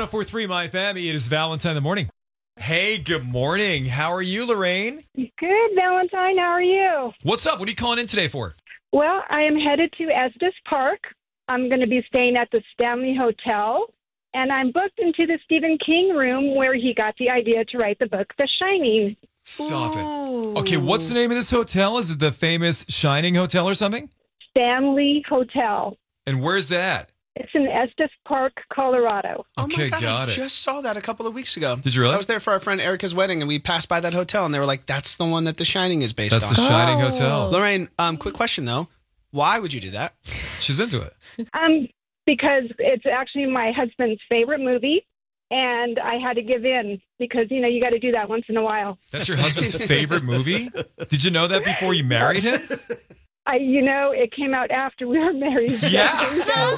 104.3 My FM. It is Valentine in the morning. Hey, good morning. How are you, Lorraine? Good, Valentine. How are you? What's up? What are you calling in today for? Well, I am headed to Estes Park. I'm going to be staying at the Stanley Hotel, and I'm booked into the Stephen King room where he got the idea to write the book, The Shining. Stop it. Okay, what's the name of this hotel? Is it the famous Shining Hotel or something? Stanley Hotel. And where's that? It's in Estes Park, Colorado. Okay, oh my God, got I it. just saw that a couple of weeks ago. Did you really? I was there for our friend Erica's wedding, and we passed by that hotel, and they were like, that's the one that The Shining is based That's on. the Shining Hotel. Lorraine, quick question, though. Why would you do that? She's into it. Because it's actually my husband's favorite movie, and I had to give in because, you got to do that once in a while. That's your husband's favorite movie? Did you know that before you married him? It came out after we were married. Yeah.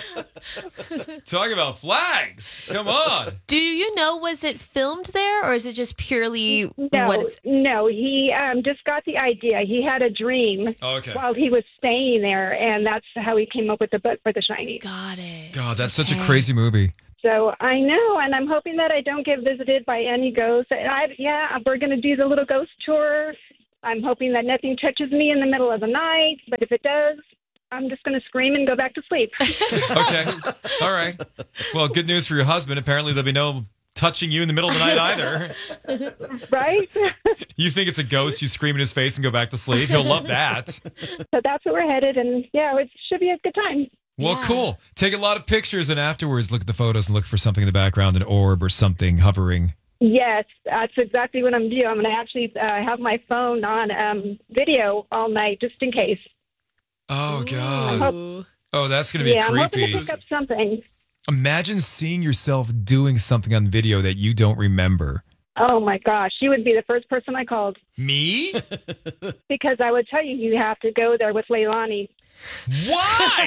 Talk about flags. Come on. Do you know, was it filmed there or is it just purely No, he just got the idea. He had a dream while he was staying there, and that's how he came up with the book for The Shining. Got it. God, that's such a crazy movie. So I know, and I'm hoping that I don't get visited by any ghosts. We're going to do the little ghost tour. I'm hoping that nothing touches me in the middle of the night, but if it does, I'm just going to scream and go back to sleep. Okay. All right. Well, good news for your husband. Apparently, there'll be no touching you in the middle of the night either. Right? You think it's a ghost, you scream in his face and go back to sleep. He'll love that. So that's where we're headed, and it should be a good time. Well, cool. Take a lot of pictures, and afterwards look at the photos and look for something in the background, an orb or something hovering. Yes, that's exactly what I'm doing. I'm going to actually have my phone on video all night just in case. Oh, God. That's going to be creepy. I'm hoping to pick up something. Imagine seeing yourself doing something on video that you don't remember. Oh, my gosh. You would be the first person I called. Me? Because I would tell you have to go there with Leilani. Why?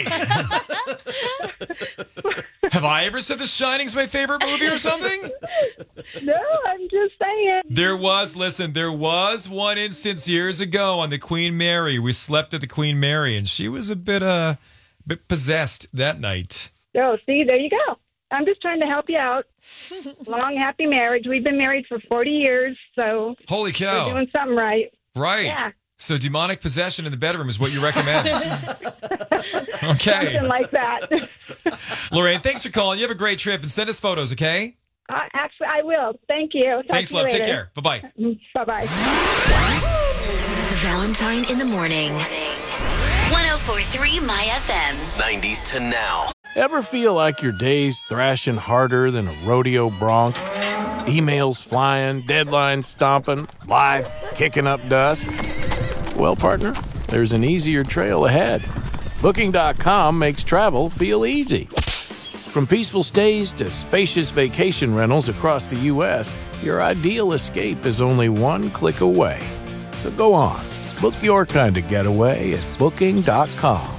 Have I ever said The Shining's my favorite movie or something? No, I'm just saying. There was one instance years ago on the Queen Mary. We slept at the Queen Mary, and she was a bit possessed that night. Oh, see, there you go. I'm just trying to help you out. Long, happy marriage. We've been married for 40 years, so holy cow, we're doing something right. Right. Yeah. So demonic possession in the bedroom is what you recommend. Okay. Something like that. Lorraine, thanks for calling. You have a great trip, and send us photos, okay? Actually, I will. Thank you. Thanks, love. Take care. Bye-bye. Bye-bye. Valentine in the morning. 104.3 My FM. 90s to now. Ever feel like your day's thrashing harder than a rodeo bronc? Emails flying, deadlines stomping, life kicking up dust? Well, partner, there's an easier trail ahead. Booking.com makes travel feel easy. From peaceful stays to spacious vacation rentals across the U.S., your ideal escape is only one click away. So go on, book your kind of getaway at Booking.com.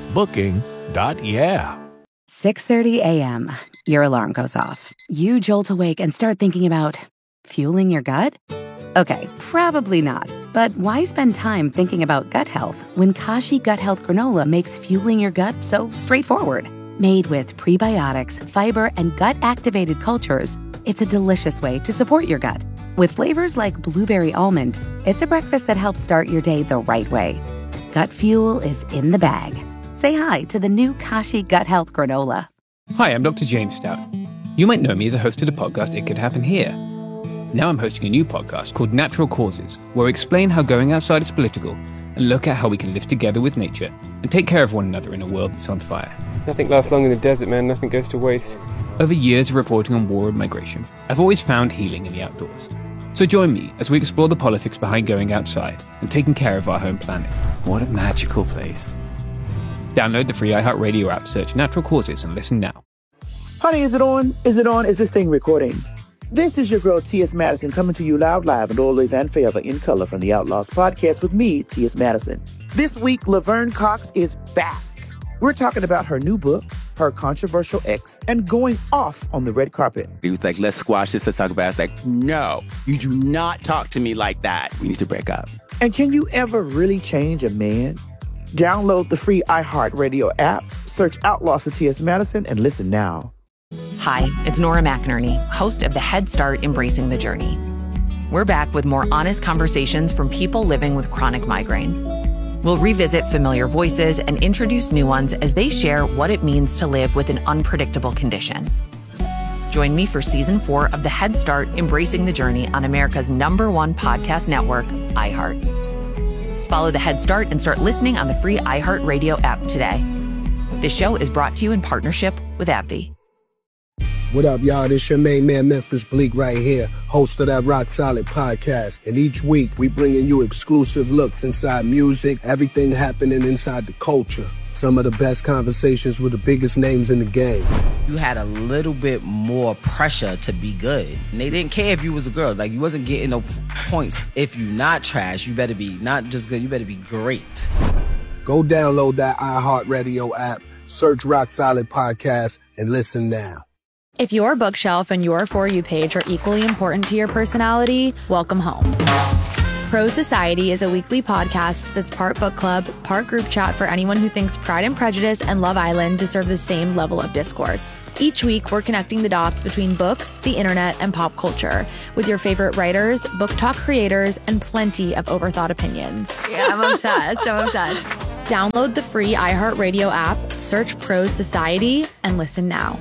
Booking.yeah. 6:30 a.m. Your alarm goes off. You jolt awake and start thinking about fueling your gut? Okay, probably not. But why spend time thinking about gut health when Kashi Gut Health Granola makes fueling your gut so straightforward? Made with prebiotics, fiber, and gut-activated cultures, it's a delicious way to support your gut. With flavors like blueberry almond, it's a breakfast that helps start your day the right way. Gut fuel is in the bag. Say hi to the new Kashi Gut Health Granola. Hi, I'm Dr. James Stout. You might know me as a host of the podcast It Could Happen Here. Now I'm hosting a new podcast called Natural Causes, where we explain how going outside is political and look at how we can live together with nature and take care of one another in a world that's on fire. Nothing lasts long in the desert, man. Nothing goes to waste. Over years of reporting on war and migration, I've always found healing in the outdoors. So join me as we explore the politics behind going outside and taking care of our home planet. What a magical place. Download the free iHeartRadio app, search Natural Causes, and listen now. Honey, is it on? Is it on? Is this thing recording? This is your girl, T.S. Madison, coming to you loud, live, and always and forever in color from the Outlaws podcast with me, T.S. Madison. This week, Laverne Cox is back. We're talking about her new book, her controversial ex, and going off on the red carpet. He was like, let's squash this, let's talk about it. I was like, no, you do not talk to me like that. We need to break up. And can you ever really change a man? Download the free iHeartRadio app, search Outlaws for T.S. Madison, and listen now. Hi, it's Nora McInerney, host of the Head Start Embracing the Journey. We're back with more honest conversations from people living with chronic migraine. We'll revisit familiar voices and introduce new ones as they share what it means to live with an unpredictable condition. Join me for Season 4 of the Head Start Embracing the Journey on America's #1 podcast network, iHeart. Follow the Head Start and start listening on the free iHeartRadio app today. This show is brought to you in partnership with AbbVie. What up, y'all? This your main man, Memphis Bleak, right here, host of that Rock Solid podcast. And each week, we bringing you exclusive looks inside music, everything happening inside the culture. Some of the best conversations with the biggest names in the game. You had a little bit more pressure to be good. And they didn't care if you was a girl. Like, you wasn't getting no points. If you not trash, you better be not just good, you better be great. Go download that iHeartRadio app, search Rock Solid Podcast, and listen now. If your bookshelf and your For You page are equally important to your personality, welcome home. Pro Society is a weekly podcast that's part book club, part group chat for anyone who thinks Pride and Prejudice and Love Island deserve the same level of discourse. Each week, we're connecting the dots between books, the internet, and pop culture with your favorite writers, book talk creators, and plenty of overthought opinions. Yeah, I'm obsessed. Download the free iHeartRadio app, search Pro Society, and listen now.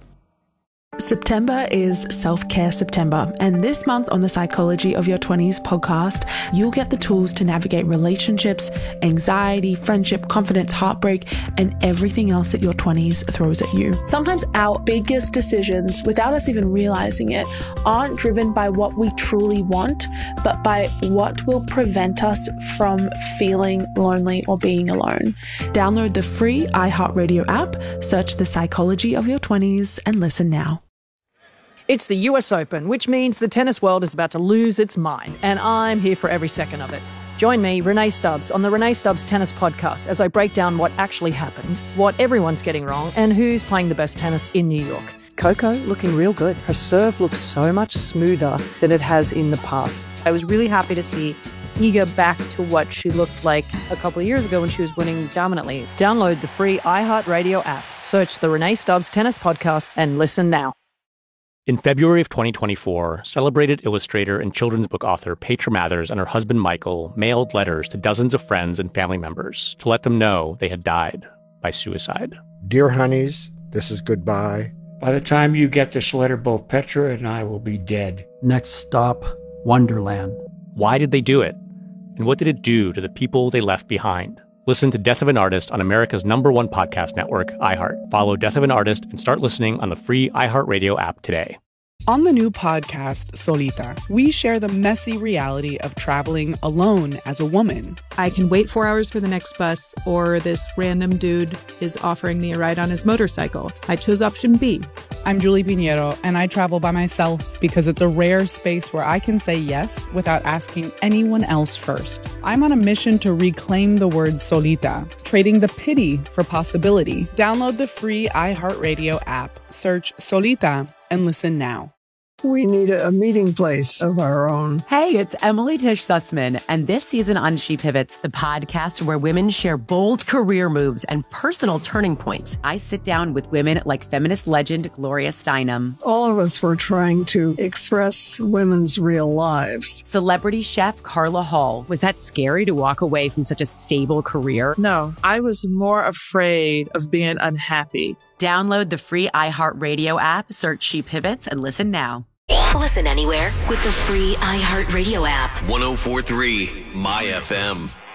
September is Self-Care September, and this month on the Psychology of Your 20s podcast, you'll get the tools to navigate relationships, anxiety, friendship, confidence, heartbreak, and everything else that your 20s throws at you. Sometimes our biggest decisions, without us even realizing it, aren't driven by what we truly want, but by what will prevent us from feeling lonely or being alone. Download the free iHeartRadio app, search the Psychology of Your 20s, and listen now. It's the US Open, which means the tennis world is about to lose its mind, and I'm here for every second of it. Join me, Renee Stubbs, on the Renee Stubbs Tennis Podcast as I break down what actually happened, what everyone's getting wrong, and who's playing the best tennis in New York. Coco looking real good. Her serve looks so much smoother than it has in the past. I was really happy to see Iga back to what she looked like a couple of years ago when she was winning dominantly. Download the free iHeartRadio app, search the Renee Stubbs Tennis Podcast, and listen now. In February of 2024, celebrated illustrator and children's book author Petra Mathers and her husband Michael mailed letters to dozens of friends and family members to let them know they had died by suicide. Dear honeys, this is goodbye. By the time you get this letter, both Petra and I will be dead. Next stop, Wonderland. Why did they do it? And what did it do to the people they left behind? Listen to Death of an Artist on America's #1 podcast network, iHeart. Follow Death of an Artist and start listening on the free iHeartRadio app today. On the new podcast, Solita, we share the messy reality of traveling alone as a woman. I can wait 4 hours for the next bus, or this random dude is offering me a ride on his motorcycle. I chose option B. I'm Julie Pinheiro, and I travel by myself because it's a rare space where I can say yes without asking anyone else first. I'm on a mission to reclaim the word solita, trading the pity for possibility. Download the free iHeartRadio app, search Solita, and listen now. We need a meeting place of our own. Hey, it's Emily Tish Sussman, and this season on She Pivots, the podcast where women share bold career moves and personal turning points. I sit down with women like feminist legend Gloria Steinem. All of us were trying to express women's real lives. Celebrity chef Carla Hall. Was that scary to walk away from such a stable career? No, I was more afraid of being unhappy. Download the free iHeartRadio app, search She Pivots, and listen now. Listen anywhere with the free iHeartRadio app. 104.3 My FM.